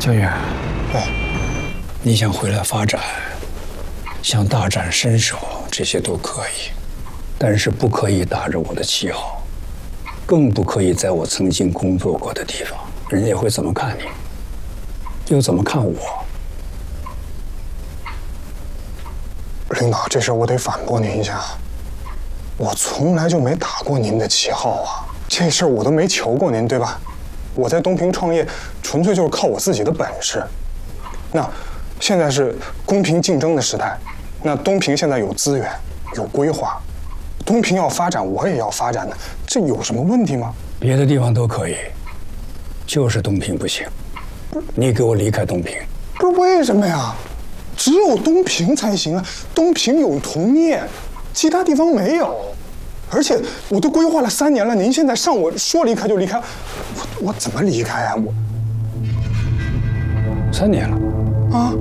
江远， 哎， 你想回来发展，想大展身手，这些都可以，但是不可以打着我的旗号，更不可以在我曾经工作过的地方，人家会怎么看你，又怎么看我？ 领导，这事我得反驳您一下，我从来就没打过您的旗号啊，这事我都没求过您，对吧？我在东平创业，纯粹就是靠我自己的本事。那现在是公平竞争的时代，那东平现在有资源，有规划，东平要发展，我也要发展的，这有什么问题吗？ 别的地方都可以，就是东平不行。你给我离开东平。 这为什么呀？只有东平才行啊！东平有铜业，其他地方没有。而且我都规划了3年了，您现在上我说离开就离开，我怎么离开啊？我 3年了啊，